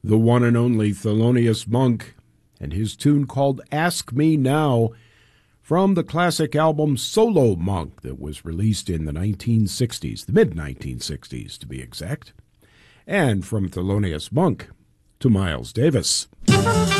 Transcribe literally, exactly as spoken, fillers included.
the one and only Thelonious Monk, and his tune called Ask Me Now, from the classic album Solo Monk that was released in the nineteen sixties, the mid nineteen sixties to be exact. And from Thelonious Monk to Miles Davis.